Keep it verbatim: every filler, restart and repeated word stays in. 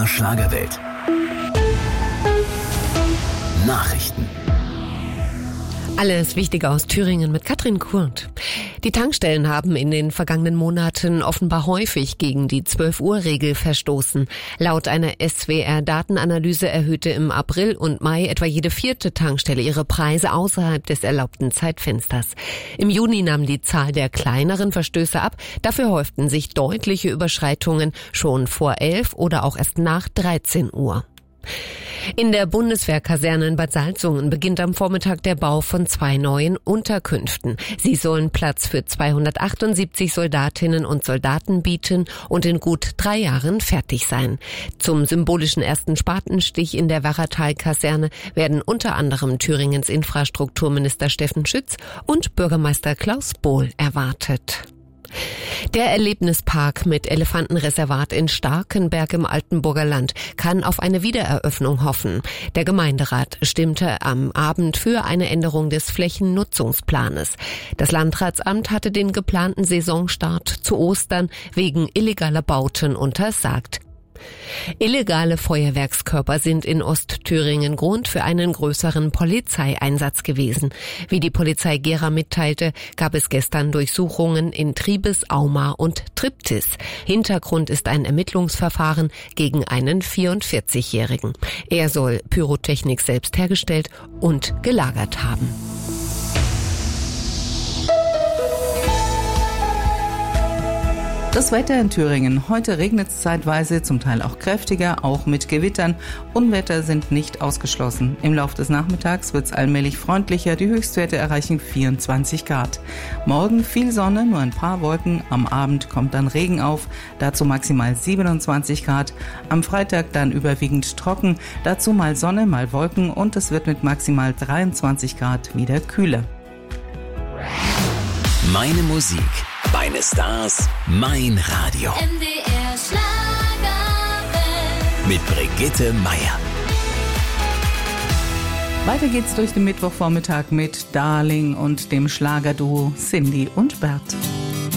Schlagerwelt. Nachrichten. Alles Wichtige aus Thüringen mit Katrin Kurt. Die Tankstellen haben in den vergangenen Monaten offenbar häufig gegen die zwölf-Uhr-Regel verstoßen. Laut einer S W R-Datenanalyse erhöhte im April und Mai etwa jede vierte Tankstelle ihre Preise außerhalb des erlaubten Zeitfensters. Im Juni nahm die Zahl der kleineren Verstöße ab. Dafür häuften sich deutliche Überschreitungen schon vor elf oder auch erst nach dreizehn Uhr. In der Bundeswehrkaserne in Bad Salzungen beginnt am Vormittag der Bau von zwei neuen Unterkünften. Sie sollen Platz für zweihundertachtundsiebzig Soldatinnen und Soldaten bieten und in gut drei Jahren fertig sein. Zum symbolischen ersten Spatenstich in der Wahratal-Kaserne werden unter anderem Thüringens Infrastrukturminister Steffen Schütz und Bürgermeister Klaus Bohl erwartet. Der Erlebnispark mit Elefantenreservat in Starkenberg im Altenburger Land kann auf eine Wiedereröffnung hoffen. Der Gemeinderat stimmte am Abend für eine Änderung des Flächennutzungsplanes. Das Landratsamt hatte den geplanten Saisonstart zu Ostern wegen illegaler Bauten untersagt. Illegale Feuerwerkskörper sind in Ostthüringen Grund für einen größeren Polizeieinsatz gewesen. Wie die Polizei Gera mitteilte, gab es gestern Durchsuchungen in Triebes, Aumar und Triptis. Hintergrund ist ein Ermittlungsverfahren gegen einen vierundvierzigjährigen. Er soll Pyrotechnik selbst hergestellt und gelagert haben. Das Wetter in Thüringen. Heute regnet es zeitweise, zum Teil auch kräftiger, auch mit Gewittern. Unwetter sind nicht ausgeschlossen. Im Laufe des Nachmittags wird es allmählich freundlicher. Die Höchstwerte erreichen vierundzwanzig Grad. Morgen viel Sonne, nur ein paar Wolken. Am Abend kommt dann Regen auf, dazu maximal siebenundzwanzig Grad. Am Freitag dann überwiegend trocken, dazu mal Sonne, mal Wolken und es wird mit maximal dreiundzwanzig Grad wieder kühler. Meine Musik, meine Stars, mein Radio. M D R Schlagerwelt. Mit Brigitte Meier. Weiter geht's durch den Mittwochvormittag mit Darling und dem Schlagerduo Cindy und Bert.